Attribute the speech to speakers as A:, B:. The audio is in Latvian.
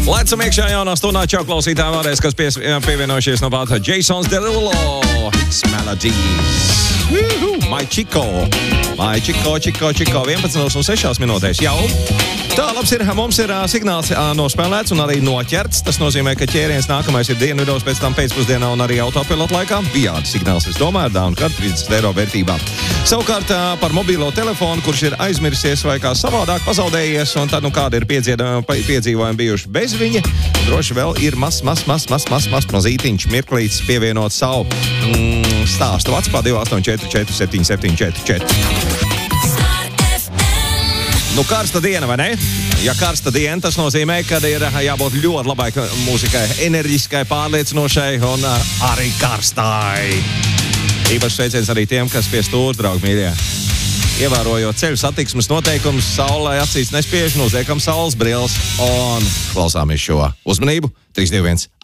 A: Lecam iekšā jaunā stundā, čau klausītāji vēlreiz, kas pievienojušies no bāta Jasons Derulo, Hits Melodies. My Chico, 11:06 minūtēs jau. Tā, labs ir, mums ir signāls nospēlēts un arī noķerts. Tas nozīmē, ka ķēriens nākamais ir dienvidos, pēc tam pēcpusdienā un arī autopilota laikā. Bijādi signāls, es domāju, un kad 30 eiro vērtībā. Savukārt par mobilo telefonu, kurš ir aizmirsies vai kā savādāk pazaudējies, un tad, kādi ir piedzīvojumi bijuši bez viņa, droši vēl ir mazītiņš, mirklīts pievienot savu stāstu. Vats 2844774. Nu, karsta diena, vai ne? Ja karsta diena, tas nozīmē, ka ir jābūt ļoti labai mūzikai, enerģiskai, pārliecinošai un arī karstai. Īpaši sveiciens arī tiem, kas pie stūra, draugi mīļie. Ievērojot ceļu satiksmes noteikumus, saulē acīs nespiež, noziekam saules brilles un klausāmies šo uzmanību. 3, 2, 1,